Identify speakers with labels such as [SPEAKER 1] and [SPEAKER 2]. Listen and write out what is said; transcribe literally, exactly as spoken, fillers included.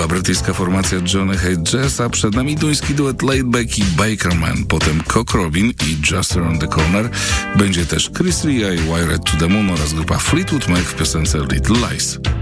[SPEAKER 1] brytyjska formacja Johnny Hate Jazz, a przed nami duński duet Laidback i Bakerman, potem Cock Robin i Just Around the Corner. Będzie też Chris Ria i Wired to the Moon oraz grupa Fleetwood Mac w piosence Little Lies.